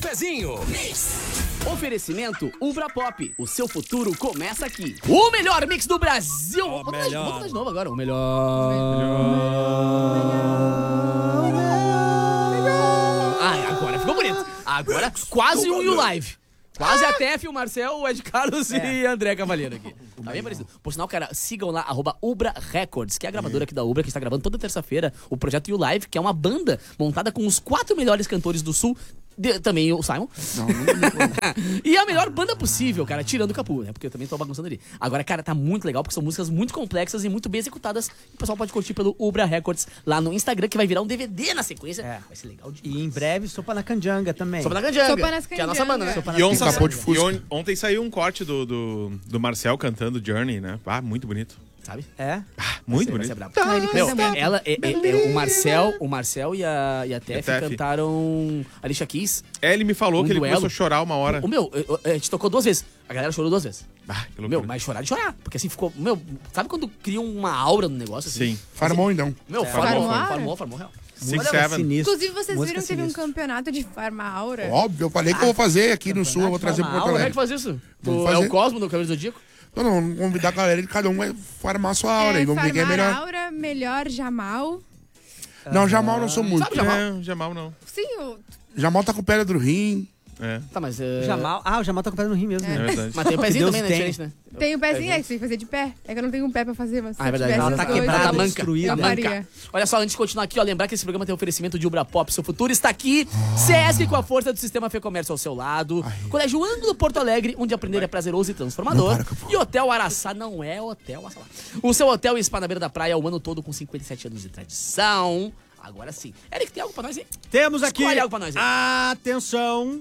pezinho. Oferecimento Ubra Pop. O seu futuro começa aqui. O melhor mix do Brasil. Vamos botar de novo agora. O melhor. Ah, agora ficou bonito. Agora quase um You Live. Quase a Tef, o Marcel, o Ed Carlos e André Cavalheiro aqui. Tá bem parecido. Por sinal, cara, sigam lá, @Ubra Records, que é a gravadora aqui da Ubra, que está gravando toda terça-feira o projeto You Live, que é uma banda montada com os 4 melhores cantores do Sul. Também o Simon. Não. E a melhor banda possível, cara, tirando o Capu, né? Porque eu também tô bagunçando ali. Agora, cara, tá muito legal, porque são músicas muito complexas e muito bem executadas. O pessoal pode curtir pelo Ubra Records lá no Instagram, que vai virar um DVD na sequência. Vai ser legal demais. E em breve, Sopa na Canjanga também. Sopa na Canjanga. Sopa nas que é a nossa banda, né? E ontem saiu um corte do Marcel cantando Journey, né? Ah, muito bonito. Sabe? Muito bonito. O Marcel e a Tef cantaram Alicia Keys. Ele me falou que ele duelo. começou a chorar uma hora. A gente tocou 2 vezes. A galera chorou 2 vezes. Que loucura. Mas chorar de chorar. Porque assim ficou. Sabe quando cria uma aura no negócio? Assim? Sim. Farmou, então. Farmou real. 6-7. Inclusive, vocês viram que teve um campeonato de Farma Aura? Óbvio, eu falei que eu vou fazer aqui no Sul, eu vou trazer pro Porto Como é Alegre. que faz isso? Fazer. É o Cosmo do Cabelo do Zodíaco? Não, vamos convidar a galera e cada um vai farmar a sua aura. E vamos ver quem é melhor. Aura, melhor Jamal. Não, Jamal não sou muito. Sabe Jamal? Jamal não. Sim, Jamal tá com pedra do rim. Tá, mas... Jamal. O Jamal tá com pedra no rim mesmo, né? É verdade. Mas tem o pezinho Deus também, né? tem. Diferente, né? tem o pezinho, que você tem que fazer de pé. É que eu não tenho um pé pra fazer, mas se É verdade. eu tivesse Ela tá os dois, quebrada, tá eu manca. destruída. Tá faria. manca. Olha só, antes de continuar aqui, ó, lembrar que esse programa tem oferecimento de Ubra Pop. Seu futuro está aqui. Sesc com a força do sistema Fê Comércio ao seu lado. Colégio Ângulo Porto Alegre, onde aprender é prazeroso e transformador. E Hotel Araçá não é Hotel Araçá. O seu hotel e spa na beira da praia o ano todo com 57 anos de tradição. Agora sim. Eric, tem algo pra nós aí? Temos aqui. Escolhe algo pra nós aí. Atenção,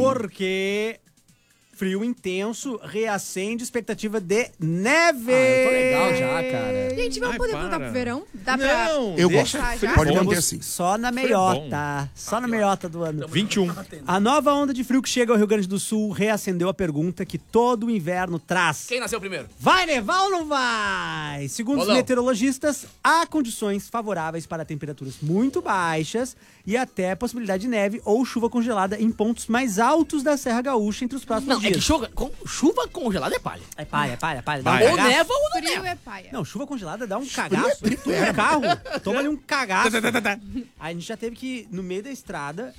porque frio intenso reacende expectativa de neve. Eu tô legal já, cara. Gente, vamos poder voltar pro verão? Dá Não, Eu gosto. deixa já? Pode Estamos manter assim. só na meiota. Só na meiota do ano. 21. A nova onda de frio que chega ao Rio Grande do Sul reacendeu a pergunta que todo o inverno traz. Quem nasceu primeiro? Vai nevar ou não vai? Segundo os Bolão. meteorologistas, há condições favoráveis para temperaturas muito baixas e até possibilidade de neve ou chuva congelada em pontos mais altos da Serra Gaúcha entre os próximos Não, dias. é que chuva congelada é palha. É palha. Dá um Vai. Ou cagaço. neva ou não Frio neva. é paia. Não, chuva congelada dá um cagaço. Tu no carro, toma ali um cagaço. Aí a gente já teve que, no meio da estrada,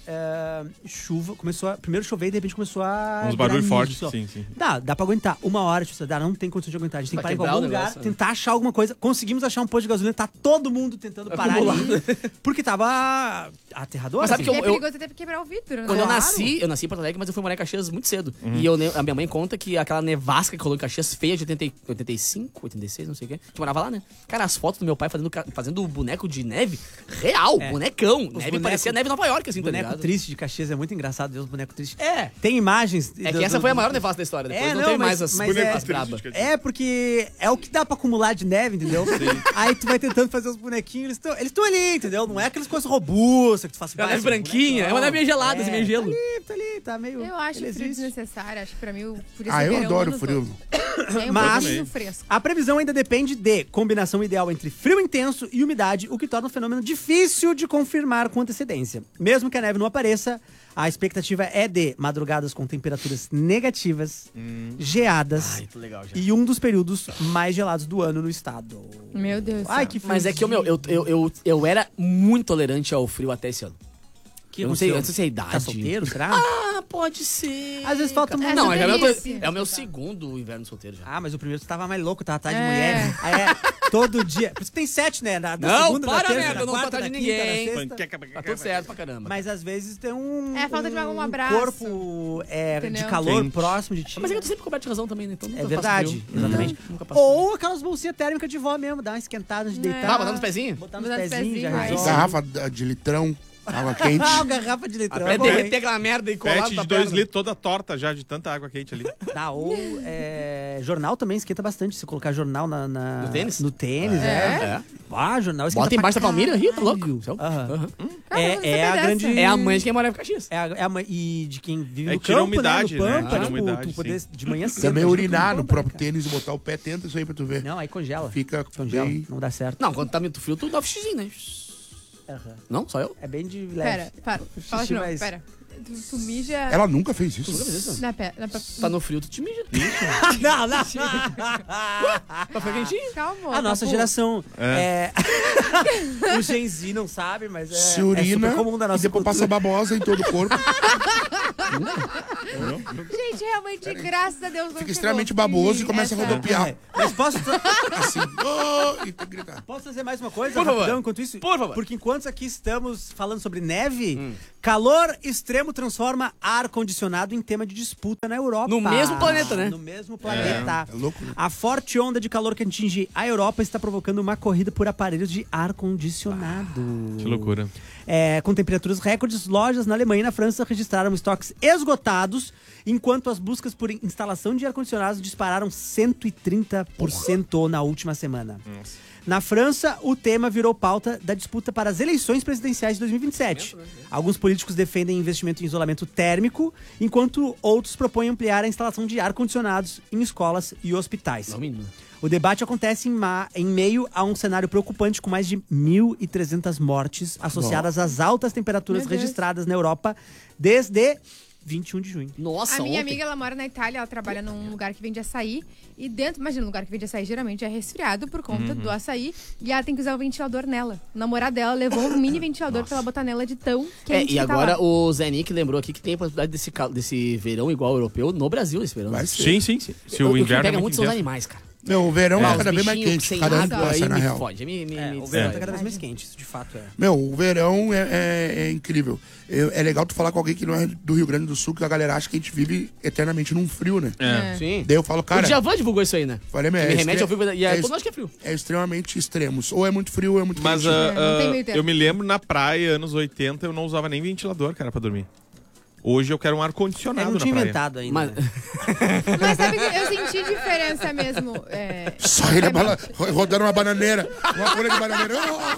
chuva, primeiro chover e de repente começou a... Uns barulhos granizo, fortes, só. sim. Dá pra aguentar. 1 hora, tipo, não tem condição de aguentar. A gente tem que Vai parar em quebrar algum o lugar, negócio, né? tentar achar alguma coisa. Conseguimos achar um posto de gasolina, tá todo mundo tentando parar ali, porque tava aterrador. Mas sabe assim. que E é perigoso até quebrar o vidro, né? Quando eu Claro. nasci em Porto Alegre, mas eu fui morar em Caxias muito cedo. E a minha mãe conta que aquela nevasca que rolou em Caxias, feia de 85, 86, não sei o quê, que morava lá, né? Cara, as fotos do meu pai fazendo boneco de neve real, bonecão. Neve bonecos- parecia neve em Nova York, assim, tá Boneco ligado? triste de Caxias é muito engraçado ver os bonecos tristes. É. Tem imagens... É que essa foi a maior nevasca da história. Depois não teve mais as bonecas brabas. É, porque é o que dá pra acumular de neve, entendeu? Aí tu vai tentando fazer os bonequinhos, eles estão ali, entendeu? Não é aquelas coisas robustas que tu faz... É uma neve branquinha, é uma neve meio gelada, assim, meio gelo. Tá meio... Eu acho ele frio existe. desnecessário. Acho que pra mim o frio Eu adoro frio. É um Mas- pouquinho fresco. A previsão ainda depende de combinação ideal entre frio intenso e umidade, o que torna o fenômeno difícil de confirmar com antecedência. Mesmo que a neve não apareça, a expectativa é de madrugadas com temperaturas negativas, geadas Ai, tô legal já. e um dos períodos mais gelados do ano no estado. Meu Deus do Ai, céu. que frio. Mas é que eu era muito tolerante ao frio até esse ano. Eu não sei se é a idade. Tá solteiro, será? Ah, pode ser. Às vezes falta uma... Essa Não, delícia. é o meu segundo inverno solteiro já. Ah, mas o primeiro tu tava mais louco, tava atrás de É. mulher. Aí todo dia. Por isso que tem 7, né? Da Não, segunda, para, da terça, merda, da não vou quarta, atrás da de quinta, da ninguém. sexta. Tá tudo certo pra caramba. Mas às vezes tem um... É, falta de um abraço. corpo de Entendeu? calor Quente. próximo de ti. Mas é que eu tô sempre coberto de razão também, né? Então nunca É faço verdade, frio. exatamente. Nunca passo frio. Ou aquelas bolsinhas térmicas de vó mesmo, dar uma esquentada antes de deitar. Ah, botar nos pezinhos? Botar nos Botar nos pezinhos, já pezinhos, resolve. Garrafa de litrão, água quente. Ah, garrafa de litrão. Até é bom, hein? derreter aquela merda e colar Pet na de 2 perna. litros toda torta já, de tanta água quente ali. Tá, ou jornal também esquenta bastante. Se colocar jornal No tênis? No tênis, É. Ah, jornal esquenta Bota embaixo da pra palmeira, ri, tá louco? caralho. Céu. Aham. Aham. É a grande... É a mãe de quem mora em Caxias. É a mãe e de quem vive É no que tira a campo, umidade, né? No né? pampa, Tira a tipo, umidade, tu poder sim. de manhã cedo. Também imagina urinar tu no pampa, próprio cara. tênis e botar o pé, tenta isso aí pra tu ver. Não, aí congela. Fica Congela, bem... não dá certo. Não, quando tá muito frio, tu dá um xizinho, né? Aham. Não? Só eu? É bem de Pera, leve. para. Fala de novo, Mas- pera. Tu mija... Ela nunca fez isso. Tá no frio, tu te mija. Não, não. Tá quentinho? Calma. A nossa Papu. geração o Gen Z não sabe, mas Se é urina super comum da e nossa depois cultura. passa babosa em todo o corpo. Gente, realmente, graças a Deus, não Fica chegou. extremamente baboso e começa a Essa- rodopiar. Mas posso Assim, oh, e tem que gritar. Posso fazer mais uma coisa? Por favor. Rapidão, enquanto isso? Por favor. Porque enquanto aqui estamos falando sobre neve, calor extremo transforma ar-condicionado em tema de disputa na Europa. No mesmo planeta, né? No mesmo planeta. É louco, né? A forte onda de calor que atinge a Europa está provocando uma corrida por aparelhos de ar-condicionado. Que loucura. Com temperaturas recordes, lojas na Alemanha e na França registraram estoques esgotados, enquanto as buscas por instalação de ar-condicionados dispararam 130% na última semana. Na França, o tema virou pauta da disputa para as eleições presidenciais de 2027. Alguns políticos defendem investimento em isolamento térmico, enquanto outros propõem ampliar a instalação de ar-condicionados em escolas e hospitais. Não, menino. O debate acontece em meio a um cenário preocupante com mais de 1.300 mortes associadas às altas temperaturas Meu Deus. registradas na Europa desde 21 de junho. Nossa, A minha ontem. amiga, ela mora na Itália, ela trabalha num lugar que vende açaí. E dentro, imagina, um lugar que vende açaí geralmente é resfriado por conta do açaí. E ela tem que usar o ventilador nela. O namorado dela levou um mini ventilador pra ela botar nela de tão quente E que tá agora lá. o Zé Nick lembrou aqui que tem a possibilidade desse verão igual ao europeu no Brasil, esse verão. Vai ser. Sim. Se O o que inverno pega é muito muito são os intenso. animais, cara. Meu, o verão tá Os cada vez mais bichinhos quente. sem Cada ano que água, passa, aí na me real. fode. O verão tá cada vez mais quente, isso de fato é. Meu, o verão é incrível. É legal tu falar com alguém que não é do Rio Grande do Sul, que a galera acha que a gente vive eternamente num frio, né? Sim. Daí eu falo, O cara... Djavan divulgou isso aí, né? Falei, meu, Que me remete extre- ao frio e todo mundo acha que é frio. É extremamente extremos. Ou é muito frio ou é muito Mas quente. não tem meio termo. eu me lembro na praia, anos 80, eu não usava nem ventilador, cara, pra dormir. Hoje eu quero um ar-condicionado não na tinha praia. inventado ainda. Mas, né? Mas sabe que eu senti diferença mesmo. Só ele rodando uma bananeira. Uma folha de bananeira.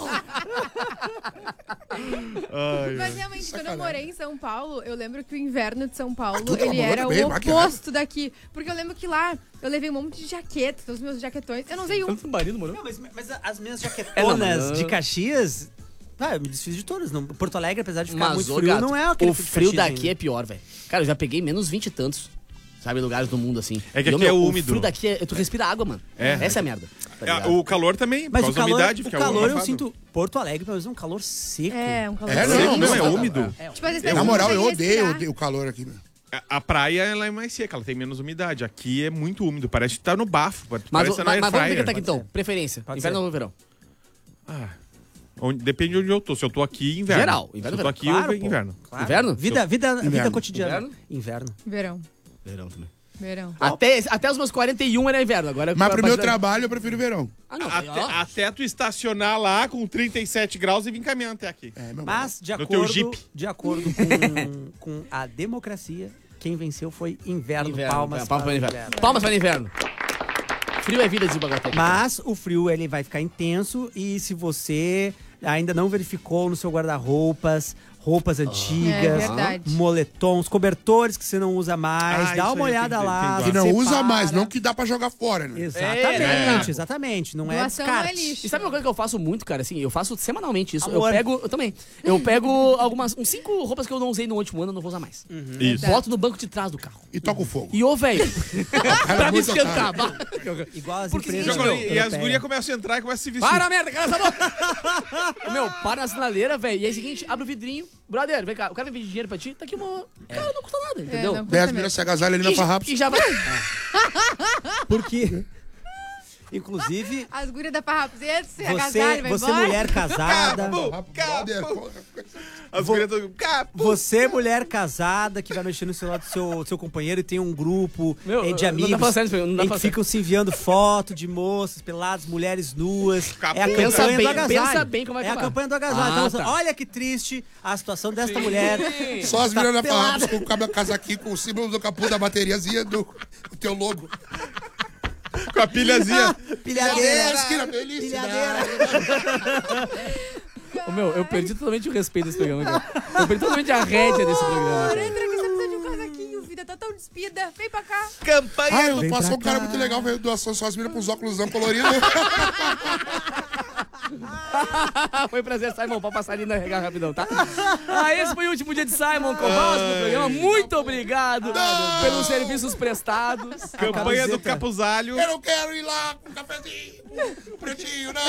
Mas realmente, quando eu morei em São Paulo, eu lembro que o inverno de São Paulo, tu tava ele era morando bem, o maquiado. oposto daqui. Porque eu lembro que lá, eu levei um monte de jaqueta, os meus jaquetões. Eu não usei um. tanto marido, mano. Não, mas as minhas não, jaquetonas mas- de Caxias... eu me desfiz de todas. Não, Porto Alegre, apesar de ficar Mas, muito ô, frio, gato, não é aquele o frio de frio Caxias daqui ainda. é pior, velho. Cara, eu já peguei menos 20 e tantos, sabe, lugares do mundo assim. É que E, aqui é O úmido. frio daqui tu respira água, mano. É. Essa é a merda. Tá ligado? O calor também, por Mas causa o da calor, umidade. o fica calor eu abafado. sinto... Porto Alegre, pelo menos, é um calor seco. É, um calor É, seco. não, é úmido. Tipo, às vezes Na você moral, não eu consegue odeio respirar. o calor aqui, meu. A praia, ela é mais seca, ela tem menos umidade. Aqui é muito úmido, parece que tá no bafo. Mas, Parece que tá no mas air vamos fryer. decretar aqui então. Preferência. Pode Inverno ser. ou verão? Depende de onde eu tô. Se eu tô aqui, inverno. Geral, Se inverno, eu tô aqui, Claro, eu pô. inverno. Claro. Inverno? Vida Inverno. cotidiana. Inverno. Verão. Verão também. Verão. Até os meus 41 era inverno. Agora Mas pro meu trabalho. trabalho, eu prefiro verão. Ah, não. Até tu estacionar lá com 37 graus e vir caminhando até aqui. É, meu Mas, de No teu acordo, Jeep. de acordo com a democracia, quem venceu foi inverno. Inverno, Palmas para o para o inverno. inverno. Palmas para o inverno. Frio é vida de Bagatec. Mas o frio ele vai ficar intenso e se você ainda não verificou no seu guarda-roupas, roupas antigas, É verdade. moletons, cobertores que você não usa mais, Ah, dá isso uma aí eu olhada tenho lá. Que não separa. usa mais, não que dá pra jogar fora, né? Exatamente, exatamente. Não é Doação não é descarte. lixo. E sabe uma coisa que eu faço muito, cara? Assim, eu faço semanalmente isso. Amor. Eu também. Eu pego uns 5 roupas que eu não usei no último ano, eu não vou usar mais. Isso. Boto no banco de trás do carro. E toca o fogo. E ô, velho, pra me muito esquentar. Igual as Porque empresas. senão- E as gurias começam a entrar e começam a se vestir. Para a merda, cara, essa boca! Meu, para na sinaleira, velho. E aí, seguinte, abre o vidrinho. Brother, vem cá, o cara vem pedir dinheiro pra ti, tá aqui uma. Cara, não custa nada, entendeu? não- Daí as meninas se agasalham ali na farrapos. E já vai. Porque, inclusive, As gurias da Farrapos se agasalham, vai você embora. mulher casada, As gurias estão... você mulher casada que vai mexer no celular do seu companheiro e tem um grupo Meu, de não dá amigos pra falar sério, não dá em pra que falar ficam se enviando foto de moças peladas, mulheres nuas. É a Pensa campanha bem, do agasalho. pensa bem como vai É a acabar. campanha do agasalho. Ah, Então, mostrando, tá. olha que triste a situação desta mulher. Só as meninas da pelada. farrapos com o cabelo casaquinho com o símbolo do capô da bateriazinha do teu logo. Com a pilhazinha. Pilhadeira. Esquina feliz. Pilhadeira. Ô, meu, eu perdi totalmente o respeito desse programa, cara. Eu perdi totalmente a rédea desse programa. Entra aqui, você precisa de um casaquinho, vida. Tá tão despida. Vem pra cá. Campanha. Ah, eu passou um cara muito legal, veio doação só as meninas com os óculos coloridos. Foi um prazer, Simon. Pode passar ali na regar rapidão, tá? Esse foi o último dia de Simon Cobos no programa. Muito obrigado pelos serviços prestados. Campanha do Capuzalho. Eu não quero ir lá com um cafezinho. Pretinho, não.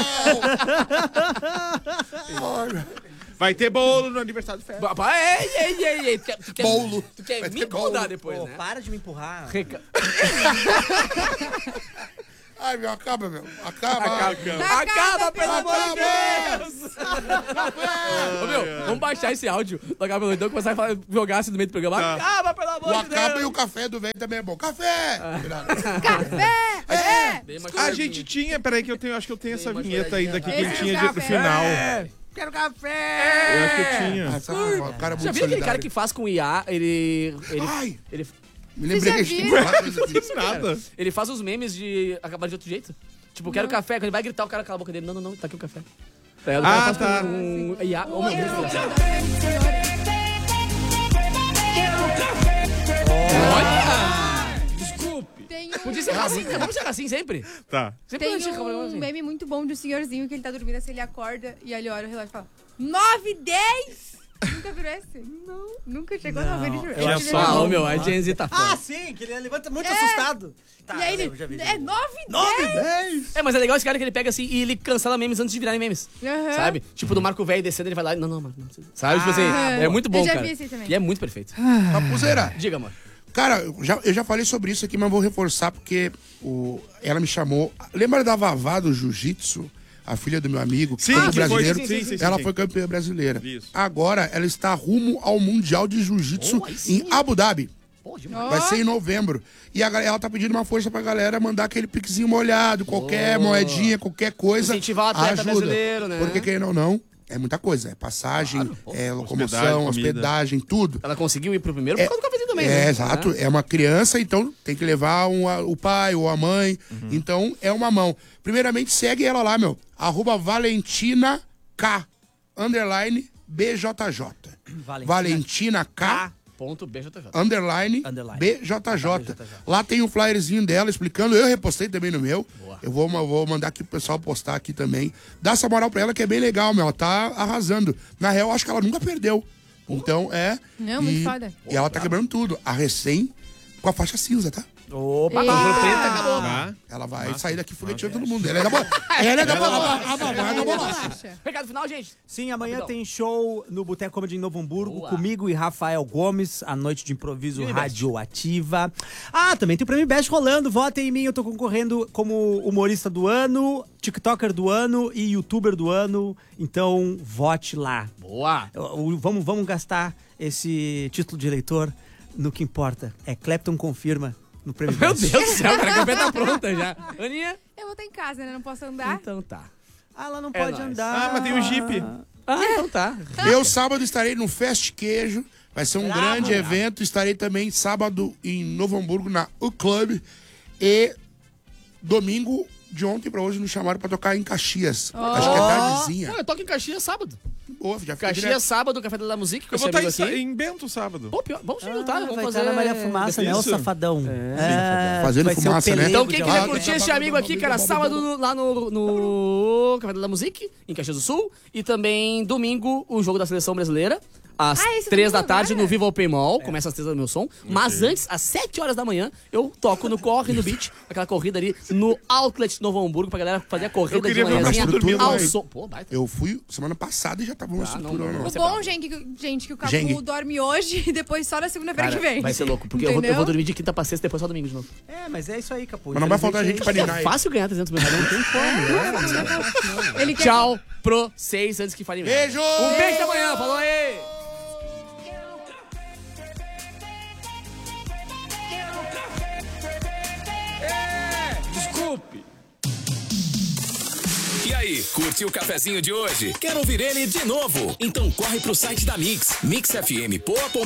Olha. Vai ter bolo no aniversário do Fé. Ei. Bolo. Tu quer Vai me ter incomodar bolo. depois, né? Para de me empurrar. Ai, meu, acaba, meu. Acaba, pelo amor de Deus! Ô, meu, vamos baixar esse áudio do Acaba pelo então começar a jogar assim no meio do programa. Tá. Acaba, pelo amor O de Deus! acaba e o café do velho também é bom. Café! Café! Dei uma A choradinha. gente tinha, peraí que acho que eu tenho essa uma vinheta ainda aqui que Esse ele tinha café. no final. Quero café! Eu acho que eu tinha. Ah, sabe, o cara é Já muito viu aquele cara solidário. que faz com IA? Ele Ai, ele, me lembrei que a gente tem que Vocês já falar coisa aqui. Nada. ele faz os memes de acabar de outro jeito. Tipo, quero café. Quando ele vai gritar, o cara cala a boca dele. Não, tá aqui o café. Tá ligado? O cara faz tá. com IA. Ô, meu Deus do céu. Olha! Desculpe. Tem Podia ser assim, né? Vamos ser assim sempre. Tá. Sempre Tem a gente acaba um assim. meme muito bom de um senhorzinho que ele tá dormindo assim, ele acorda e ele olha o relógio e fala 9h10! Nunca virou esse? Não. Nunca chegou Não, no vídeo. eu acho Ah, ô, meu, a Gen Z tá foda. Ah, sim, que ele levanta muito assustado. Tá, E aí ele, eu já vi. é 9h10! É, mas é legal esse cara que ele pega assim e ele cancela memes antes de virarem memes. Aham. Sabe? Tipo, do Marco Velho descendo, ele vai lá e. Não, mano, não precisa. Sabe? Tipo assim, é muito bom, Eu já cara. vi esse aí também. E é muito perfeito. Papuzeira. Diga, amor. Cara, eu já falei sobre isso aqui, mas vou reforçar porque ela me chamou. Lembra da Vavá do Jiu-Jitsu? A filha do meu amigo, que Sim, foi do que foi, brasileiro. sim, Ela sim. foi campeã brasileira. Isso. Agora ela está rumo ao Mundial de Jiu-Jitsu Oh, aí sim. em Abu Dhabi. Pô, demais. Ó. Vai ser em novembro. E ela tá pedindo uma força pra galera mandar aquele piquezinho molhado, qualquer moedinha, qualquer coisa. Incentivar o atleta brasileiro, né? Porque querendo ou não, é muita coisa. É passagem, Claro, pô. é locomoção, Hospedagem, hospedagem, tudo. Ela conseguiu ir pro primeiro por causa do cafezinho também, né? É, exato. É uma criança, então tem que levar o pai ou a mãe. Então é uma mão. Primeiramente, segue ela lá, meu. @ValentinaK _BJJ. Valentina K Ponto BJJ. _BJJ. BJJ. Lá tem um flyerzinho dela explicando. Eu repostei também no meu. Boa. Eu vou mandar aqui pro pessoal postar aqui também. Dá essa moral pra ela que é bem legal, meu. Ela tá arrasando. Na real, acho que ela nunca perdeu. Então, é. Não, muito foda. E ela tá quebrando tudo. A recém com a faixa cinza, tá? Opa, Eita. acabou. Tá. Ela vai sair daqui fogueteando todo mundo. Ela é da bola. Ela é da bola. Relaxa. Recado final, gente. Sim, amanhã Rapidão. tem show no Boteco Comedy em Novo Hamburgo, Boa. comigo e Rafael Gomes, a noite de improviso Prêmio Best. radioativa. Ah, também tem o Prêmio Best rolando, votem em mim, eu tô concorrendo como humorista do ano, tiktoker do ano e youtuber do ano, então vote lá. Boa. Vamos gastar esse título de eleitor no que importa, é Clapton confirma no Prêmio Meu Best. Deus do céu, cara, a campanha tá pronta já. Aninha? Eu vou estar em casa, né? Não posso andar. Então tá. Ah, ela não É pode nóis. andar. Ah, mas tem o Jeep. Ah, então tá. Eu sábado estarei no Fest Queijo. Vai ser um grande evento. Estarei também sábado em Novo Hamburgo, na U-Club. E domingo, de ontem pra hoje, nos chamaram pra tocar em Caxias. Acho que é tardezinha. Pô, eu toco em Caxias sábado. Boa, já fica Caxias direto. sábado, Café da Música, com Eu vou esse estar amigo aqui. em Bento sábado. Pô, pior, vamos se juntar, Ah, vamos vai fazer... estar na Maria Fumaça, né? O Isso. safadão. Fazendo vai ser o fumaça, né? pelego Então, de quem alguém. quiser curtir esse amigo aqui, cara, sábado lá no Café da Música, em Caxias do Sul, e também domingo, o jogo da Seleção Brasileira, às esse 3 da domingo tarde, agora? no Viva Open Mall, começa às 3 do meu som, mas antes, às 7 horas da manhã, eu toco no Corre no Beach, aquela corrida ali no Outlet Novo Hamburgo, pra galera fazer a corrida Eu de queria ver o manhãzinha Castro dormindo ao aí. som. Pô, baita. Eu fui semana passada e já tava uma estrutura. não, não. não. O bom, gente, que o Capu Jengue. dorme hoje e depois só na segunda-feira Cara, que vem. vai ser louco, porque eu vou Entendeu? dormir de quinta pra sexta, depois só domingo de novo. É, mas é isso aí, Capu. Mas não vai faltar gente pra ninar É aí. fácil ganhar 300 mil reais, não tem como. Ele quer... Tchau pro 6 antes que falem merda. Beijo! Um beijo da manhã, falou aí! Desculpe! E aí, curtiu o cafezinho de hoje? Quer ouvir ele de novo? Então corre pro site da Mix, mixfm.poa.com.br